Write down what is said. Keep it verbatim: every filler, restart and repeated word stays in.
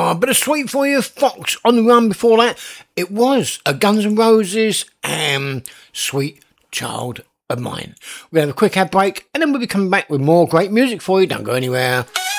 a bit of Sweet for You, Fox on the Run. Before that, it was a Guns N' Roses and Sweet Child of Mine. We're going to have a quick ad break, and then we'll be coming back with more great music for you. Don't go anywhere.